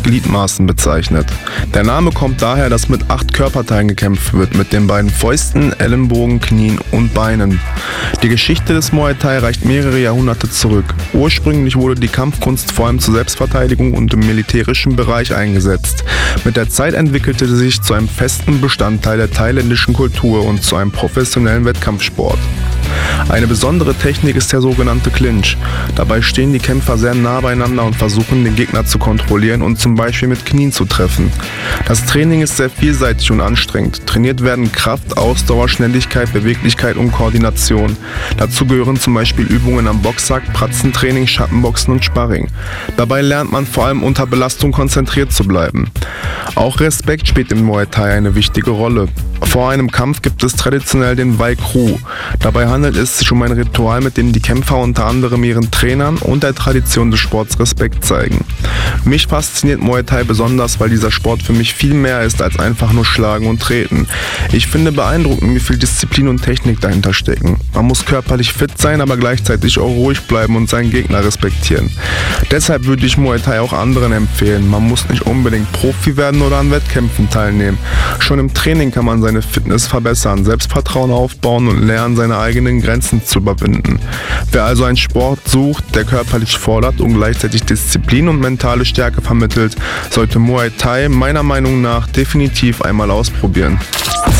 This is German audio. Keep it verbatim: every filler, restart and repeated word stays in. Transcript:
acht Gliedmaßen bezeichnet. Der Name kommt daher, dass mit acht Körperteilen gekämpft wird, mit den beiden Fäusten, Ellenbogen, Knien und Beinen. Die Geschichte des Muay Thai reicht mehrere Jahrhunderte zurück. Ursprünglich wurde die Kampfkunst vor allem zur Selbstverteidigung und im militärischen Bereich eingesetzt. Mit der Zeit entwickelte sie sich zu einem festen Bestandteil der thailändischen Kultur und zu einem professionellen Wettkampfsport. Eine besondere Technik ist der sogenannte Clinch. Dabei stehen die Kämpfer sehr nah beieinander und versuchen, den Gegner zu kontrollieren und zum Beispiel mit Knien zu treffen. Das Training ist sehr vielseitig und anstrengend. Trainiert werden Kraft, Ausdauer, Schnelligkeit, Beweglichkeit und Koordination. Dazu gehören zum Beispiel Übungen am Boxsack, Pratzentraining, Schattenboxen und Sparring. Dabei lernt man vor allem unter Belastung konzentriert zu bleiben. Auch Respekt spielt im Muay Thai eine wichtige Rolle. Vor einem Kampf gibt es traditionell den Wai Kru. Dabei handelt es sich um ein Ritual, mit dem die Kämpfer unter anderem ihren Trainern und der Tradition des Sports Respekt zeigen. Mich fasziniert Muay Thai besonders, weil dieser Sport für mich viel mehr ist als einfach nur Schlagen und Treten. Ich finde beeindruckend, wie viel Disziplin und Technik dahinter stecken. Man muss körperlich fit sein, aber gleichzeitig auch ruhig bleiben und seinen Gegner respektieren. Deshalb würde ich Muay Thai auch anderen empfehlen. Man muss nicht unbedingt Profi werden oder an Wettkämpfen teilnehmen. Schon im Training kann man seine Fitness verbessern, Selbstvertrauen aufbauen und lernen, seine eigenen Grenzen zu überwinden. Wer also einen Sport sucht, der körperlich fordert und gleichzeitig Disziplin und mentale Stärke vermittelt, sollte Muay Thai meiner Meinung nach definitiv einmal ausprobieren.